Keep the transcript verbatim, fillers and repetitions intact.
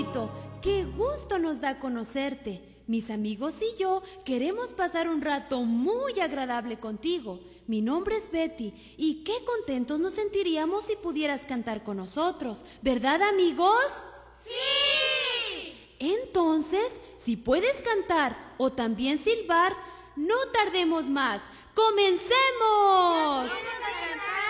Pablito, qué gusto nos da conocerte. Mis amigos y yo queremos pasar un rato muy agradable contigo. Mi nombre es Betty y qué contentos nos sentiríamos si pudieras cantar con nosotros. ¿Verdad, amigos? ¡Sí! Entonces, si puedes cantar o también silbar, no tardemos más. ¡Comencemos! ¡Vamos a cantar!